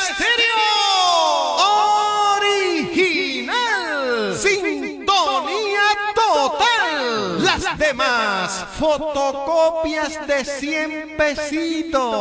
Estéreo Original. Sintonía total. Las demás fotocopias de 100 pesitos.